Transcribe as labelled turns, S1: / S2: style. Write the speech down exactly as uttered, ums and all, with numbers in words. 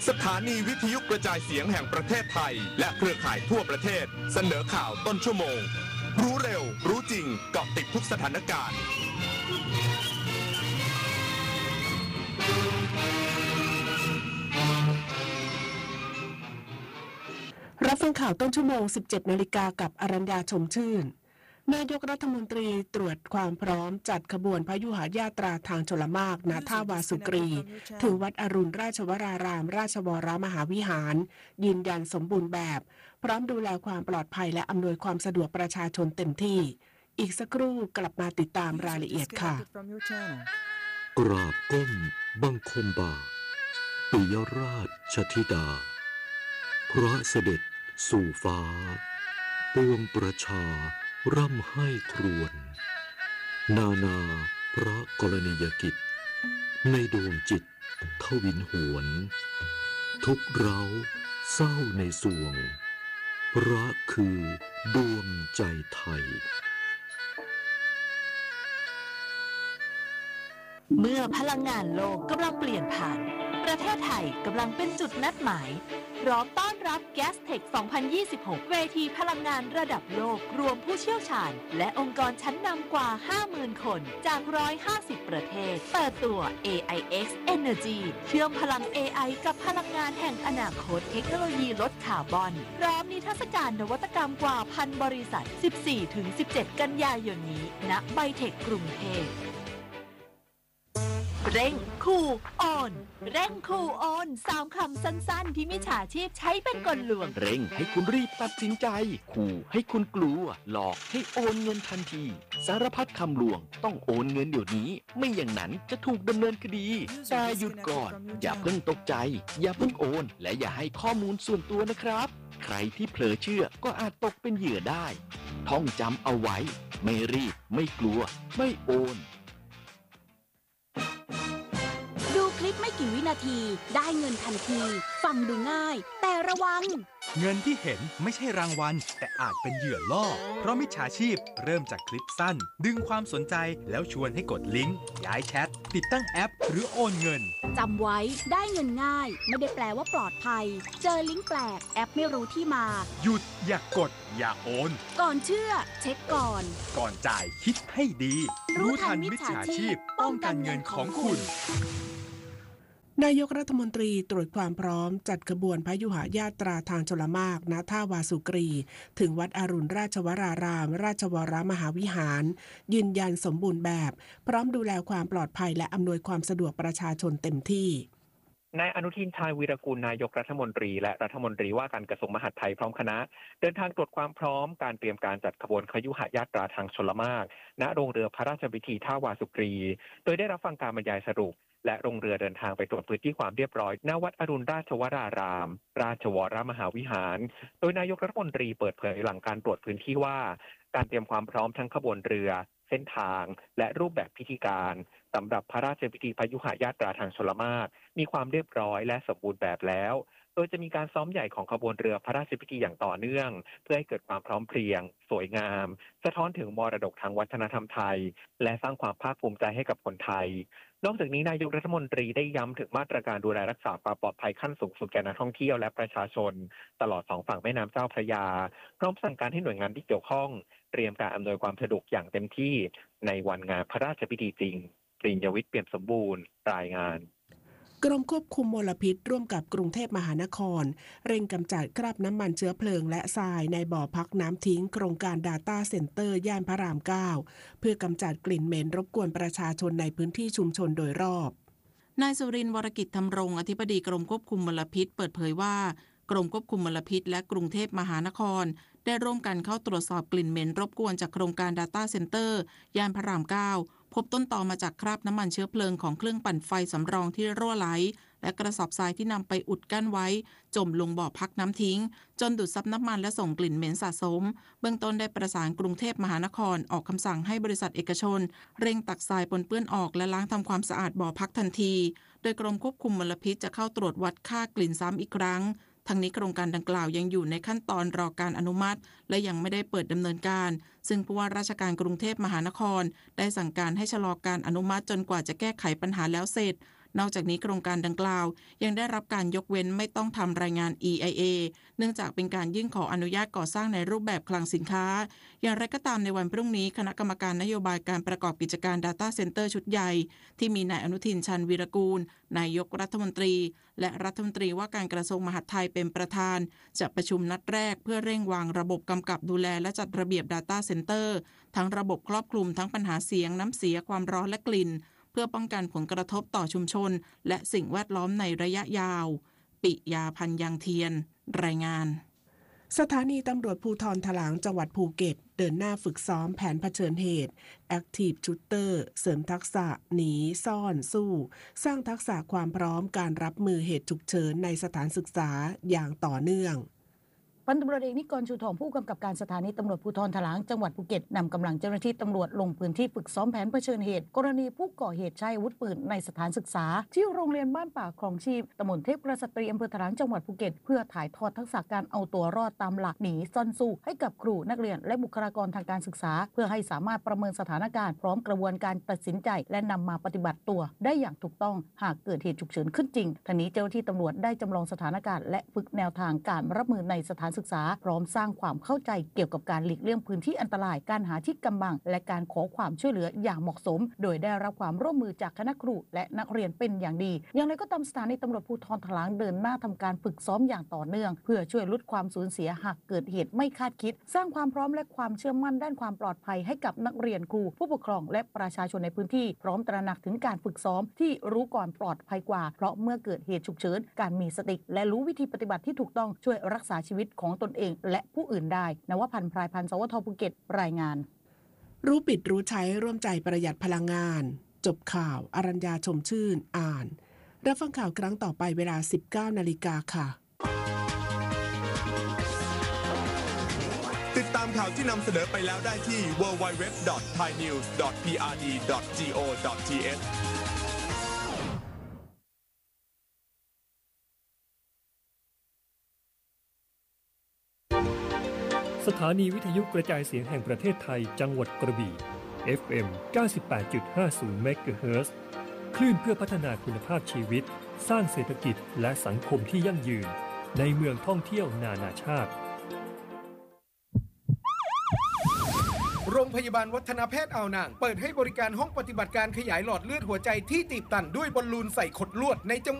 S1: สถานีวิทยุกระจายเสียงแห่งประเทศไทยและเครือข่ายทั่วประเทศเสนอข่าวต้นชั่วโมงรู้เร็วรู้จริงเกาะติดทุกสถานการณ์
S2: รับฟังข่าวต้นชั่วโมง สิบเจ็ดนาฬิกากับอรัญญาชมชื่นนายกรัฐมนตรีตรวจความพร้อมจัดขบวนพยุหญาตราทางชลมารณท่าวาสุกรีถึงวัดอรุณราชวรารามราชวรมหาวิหารยืนยันสมบูรณ์แบบพร้อมดูแลความปลอดภัยและอำนวยความสะดวกประชาชนเต็มที่อีกสักครู่กลับมาติดตามรายละเอียดค่ะ
S3: กราบก้มบังคมบาทปิยราชธิดาพระเสด็จสู่ฟ้าปวงประชาร่ำไห้ครวญนานาพระกรณียกิจในดวงจิตทวินหวนทุกเร้าเศร้าในสวงพระคือดวงใจไทย
S4: เมื่อพลังงานโลกกำลังเปลี่ยนผ่านประเทศไทยกำลังเป็นจุดนัดหมายพร้อมต้อนรับ Gastech สองพันยี่สิบหก เวทีพลังงานระดับโลกรวมผู้เชี่ยวชาญและองค์กรชั้นนำกว่า ห้าหมื่น คนจากหนึ่งร้อยห้าสิบประเทศเปิดตัว เอ ไอ เอ็กซ์ Energy เชื่อมพลัง เอ ไอ กับพลังงานแห่งอนาคตเทคโนโลยีลดคาร์บอนพร้อมนิทรรศการนวัตกรรมกว่าพันบริษัท สิบสี่ถึงสิบเจ็ด กันยายนนี้ณไบเทคกรุงเทพเร่งคูออนเร่งคูออนสามคำสั้นๆที่มิจฉาชีพใช้เป็นกลลวง
S5: เร่งให้คุณรีบตัดสินใจขู่ให้คุณกลัวหลอกให้โอนเงินทันทีสารพัดคำลวงต้องโอนเงินเดี๋ยวนี้ไม่อย่างนั้นจะถูกดำเนินคดีแต่หยุดก่อนอย่าเพิ่งตกใจอย่าเพิ่งโอนและอย่าให้ข้อมูลส่วนตัวนะครับใครที่เผลอเชื่อก็อาจตกเป็นเหยื่อได้ท่องจำเอาไว้ไม่รีบไม่กลัวไม่โอน
S4: ดูคลิปไม่กี่วินาทีได้เงินทันทีฟังดูง่ายแต่ระวัง
S6: เงินที่เห็นไม่ใช่รางวัลแต่อาจเป็นเหยื่อล่อเพราะมิจฉาชีพเริ่มจากคลิปสั้นดึงความสนใจแล้วชวนให้กดลิงก์ย้ายแชทติดตั้งแอปหรือโอนเงิน
S4: จำไว้ได้เงินง่ายไม่ได้แปลว่าปลอดภัยเจอลิงก์แปลกแอปไม่รู้ที่มา
S6: หยุดอย่ากดอย่าโอน
S4: ก่อนเชื่อเช็คก่อน
S6: ก่อนจ่ายคิดให้ดีรู้ทันมิจฉาชีพป้องกันเงินของคุณ
S2: นายกรัฐมนตรีตรวจความพร้อมจัดขบวนพยุหญาตราทางชลมารณท่าวาสุกรีถึงวัดอรุณราชวรารามราชวรมหาวิหารยืนยันสมบูรณ์แบบพร้อมดูแลความปลอดภัยและอำนวยความสะดวกประชาชนเต็มที่
S7: นายอนุทินชาญวีรกูลนายกรัฐมนตรีและรัฐมนตรีว่าการกระทรวงมหาดไทยพร้อมคณะเดินทางตรวจความพร้อมการเตรียมการจัดขบวนพยุหญาตราทางชลมารณโรงเรือพระราชพิธีท่าวาสุกรีโดยได้รับฟังการบรรยายสรุปและโรงเรือเดินทางไปตรวจพื้นที่ความเรียบร้อยณวัดอรุณราชวรารามราชวรมหาวิหารโดยนายกรัฐมนตรีเปิดเผยหลังการตรวจพื้นที่ว่าการเตรียมความพร้อมทั้งขบวนเรือเส้นทางและรูปแบบพิธีการสำหรับพระราชพิธีพยุหญาตราทางชลมารมีความเรียบร้อยและสมบูรณ์แบบแล้วโดยจะมีการซ้อมใหญ่ของขบวนเรือพระราชพิธีอย่างต่อเนื่องเพื่อให้เกิดความพร้อมเพรียงสวยงามสะท้อนถึงมรดกทางวัฒนธรรมไทยและสร้างความภาคภูมิใจให้กับคนไทยนอกจากนี้นายกรัฐมนตรีได้ย้ำถึงมาตรการดูแลรักษาความปลอดภัยขั้นสูงสุดแก่นักท่องเที่ยวและประชาชนตลอดสองฝั่งแม่น้ำเจ้าพระยาพร้อมสั่งการให้หน่วยงานที่เกี่ยวข้องเตรียมการอำนวยความสะดวกอย่างเต็มที่ในวันงานพระราชพิธีจริงปริญญวิทย์เปี่ยมสมบูรณ์รายงาน
S2: กรมควบคุมมลพิษร่วมกับกรุงเทพมหานครเร่งกำจัดคราบน้ำมันเชื้อเพลิงและทรายในบ่อพักน้ำทิ้งโครงการ Data Center ย่านพระรามเก้าเพื่อกำจัดกลิ่นเหม็นรบกวนประชาชนในพื้นที่ชุมชนโดยรอบ
S8: นายสุรินทร์วรกิจธรรมรงค์อธิบดีกรมควบคุมมลพิษเปิดเผยว่ากรมควบคุมมลพิษและกรุงเทพมหานครได้ร่วมกันเข้าตรวจสอบกลิ่นเหม็นรบกวนจากโครงการ Data Center ย่านพระรามเก้าพบต้นตอมาจากคราบน้ำมันเชื้อเพลิงของเครื่องปั่นไฟสำรองที่รั่วไหลและกระสอบทรายที่นำไปอุดกั้นไว้จมลงบ่อพักน้ำทิ้งจนดูดซับน้ำมันและส่งกลิ่นเหม็นสะสมเบื้องต้นได้ประสานกรุงเทพมหานครออกคำสั่งให้บริษัทเอกชนเร่งตักทรายปนเปื้อนออกและล้างทำความสะอาดบ่อพักทันทีโดยกรมควบคุมมลพิษจะเข้าตรวจวัดค่ากลิ่นซ้ำอีกครั้งทั้งนี้โครงการดังกล่าวยังอยู่ในขั้นตอนรอการอนุมัติและยังไม่ได้เปิดดำเนินการซึ่งผู้ว่าราชการกรุงเทพมหานครได้สั่งการให้ชะลอการอนุมัติจนกว่าจะแก้ไขปัญหาแล้วเสร็จนอกจากนี้โครงการดังกล่าวยังได้รับการยกเว้นไม่ต้องทำรายงาน อี ไอ เอ เนื่องจากเป็นการยื่นขออนุญาตก่อสร้างในรูปแบบคลังสินค้าอย่างไรก็ตามในวันพรุ่งนี้คณะกรรมการนโยบายการประกอบกิจการ Data Center ชุดใหญ่ที่มีนายอนุทินชาญวีรกูลนายกรัฐมนตรีและรัฐมนตรีว่าการกระทรวงมหาดไทยเป็นประธานจะประชุมนัดแรกเพื่อเร่งวางระบบกำกับดูแลและจัดระเบียบ Data Center ทั้งระบบครอบคลุมทั้งปัญหาเสียงน้ำเสียความร้อนและกลิ่นเพื่อป้องกันผลกระทบต่อชุมชนและสิ่งแวดล้อมในระยะยาวปิยาพันธ์ยังเทียนรายงาน
S2: สถานีตำรวจภูธรถลางจังหวัดภูเก็ตเดินหน้าฝึกซ้อมแผนเผชิญเหตุ Active Shooter เสริมทักษะหนีซ่อนสู้สร้างทักษะความพร้อมการรับมือเหตุฉุกเฉินในสถานศึกษาอย่างต่อเนื่อง
S9: พันตำรวจเอกนิกรชูทองผู้กำกับการสถานีตำรวจภูธรถลางจังหวัดภูเก็ตนำกำลังเจ้าหน้าที่ตำรวจลงพื้นที่ฝึกซ้อมแผนเผชิญเหตุกรณีผู้ก่อเหตุใช้อาวุธปืนในสถานศึกษาที่โรงเรียนบ้านป่าคลองชีพตำบลเทพกษัตรีอำเภอถลางจังหวัดภูเก็ตเพื่อถ่ายทอดทักษะการเอาตัวรอดตามหลักหนีซ่อนสู้ให้กับครูนักเรียนและบุคลากรทางการศึกษาเพื่อให้สามารถประเมินสถานการณ์พร้อมกระบวนการตัดสินใจและนำมาปฏิบัติตัวได้อย่างถูกต้องหากเกิดเหตุฉุกเฉินขึ้นจริงทั้งนี้เจ้าหน้าที่ตำรวจได้จำลองสถานการณ์และฝึกแนวทางการรับมือในสถานศึกษาพร้อมสร้างความเข้าใจเกี่ยวกับการหลีกเลี่ยงพื้นที่อันตรายการหาที่กำบังและการขอความช่วยเหลืออย่างเหมาะสมโดยได้รับความร่วมมือจากคณะครูและนักเรียนเป็นอย่างดีอย่างไรก็ตามสถานีตำรวจภูธรถลางเดินหน้าทำการฝึกซ้อมอย่างต่อเนื่องเพื่อช่วยลดความสูญเสียหากเกิดเหตุไม่คาดคิดสร้างความพร้อมและความเชื่อมั่นด้านความปลอดภัยให้กับนักเรียนครูผู้ปกครองและประชาชนในพื้นที่พร้อมตระหนักถึงการฝึกซ้อมที่รู้ก่อนปลอดภัยกว่าเพราะเมื่อเกิดเหตุฉุกเฉินการมีสติและรู้วิธีปฏิบัติที่ถูกต้องช่วยรักษาชีวิตของตนเองและผู้อื่นได้นวพันธ์พรายพันธ์สวทภูเก็ตรายงาน
S2: รู้ปิดรู้ใช้ร่วมใจประหยัดพลังงานจบข่าวอรัญญาชมชื่นอ่านรับฟังข่าวครั้งต่อไปเวลา สิบเก้านาฬิกา นค่ะ
S1: ติดตามข่าวที่นำเสนอไปแล้วได้ที่ ดับเบิลยู ดับเบิลยู ดับเบิลยู ดอท ไทยนิวส์ ดอท พี อาร์ ดี ดอท จี โอ ดอท ที เอช
S10: สถานีวิทยุกระจายเสียงแห่งประเทศไทยจังหวัดกระบี่ เอฟ เอ็ม เก้าสิบแปดจุดห้าศูนย์ เมกะเฮิรตซ์ คลื่นเพื่อพัฒนาคุณภาพชีวิตสร้างเศรษฐกิจและสังคมที่ยั่งยืนในเมืองท่องเที่ยวนานาชาติ
S11: โรงพยาบาลวัฒนแพทย์อ่าวนางเปิดให้บริการห้องปฏิบัติการขยายหลอดเลือดหัวใจที่ตีบตันด้วยบอลลูนใส่ขดลวดในจังหวัด